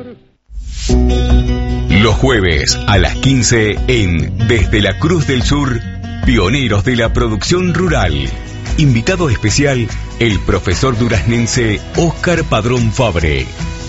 Los jueves a las 15 en Desde la Cruz del Sur, pioneros de la producción rural. Invitado especial, el profesor duraznense Óscar Padrón Fabre.